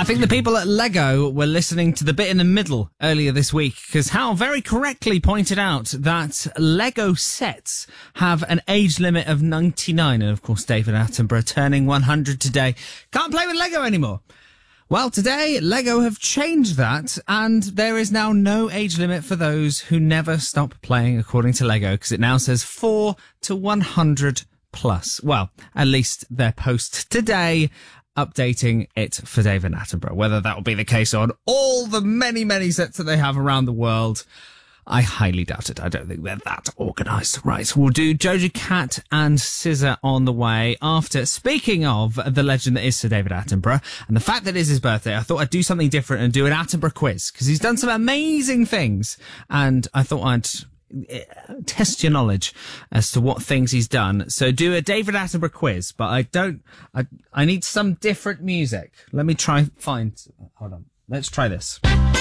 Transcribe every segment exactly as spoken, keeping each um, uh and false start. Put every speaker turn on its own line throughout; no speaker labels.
I think the people at Lego were listening to the bit in the middle earlier this week, because Hal very correctly pointed out that Lego sets have an age limit of ninety-nine. And of course, David Attenborough turning one hundred today. Can't play with Lego anymore. Well, today, Lego have changed that, and there is now no age limit for those who never stop playing, according to Lego, because it now says four to one hundred plus. Well, at least their post today updating it for David Attenborough. Whether that will be the case on all the many, many sets that they have around the world, I highly doubt it. I don't think they're that organised. Right, we'll do Doja Cat and S Z A on the way after. Speaking of the legend that is Sir David Attenborough, and the fact that it is his birthday, I thought I'd do something different and do an Attenborough quiz, because he's done some amazing things, and I thought I'd test your knowledge as to what things he's done. So do a David Attenborough quiz, but I don't, I, I need some different music. Let me try find, hold on. Let's try this.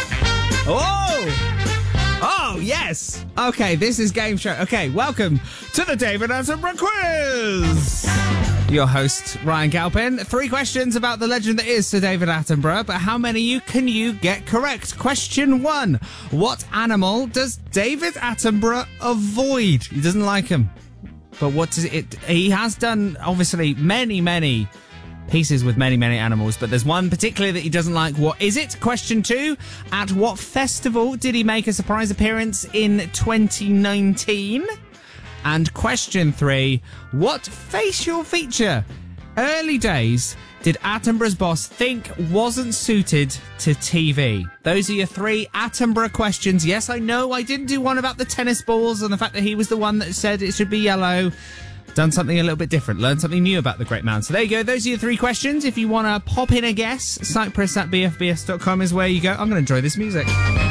Oh! Oh, yes! Okay, this is Game Show. Okay, welcome to the David Attenborough Quiz! Your host, Ryan Galpin. Three questions about the legend that is Sir David Attenborough, but how many you can you get correct? Question one. What animal does David Attenborough avoid? He doesn't like him. But what does it... He has done, obviously, many, many pieces with many, many animals, but there's one particularly that he doesn't like. What is it? Question two. At what festival did he make a surprise appearance in twenty nineteen? And question three. What facial feature, early days, did Attenborough's boss think wasn't suited to T V? Those are your three Attenborough questions. Yes, I know I didn't do one about the tennis balls and the fact that he was the one that said it should be yellow. Done something a little bit different. Learned something new about the great man. So there you go. Those are your three questions. If you want to pop in a guess, cyprus at b f b s dot com is where you go. I'm going to enjoy this music.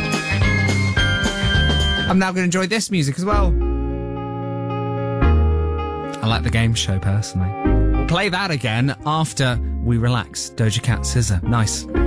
I'm now going to enjoy this music as well. I like the game show, personally. We'll play that again after we relax. Doja Cat, S Z A. Nice.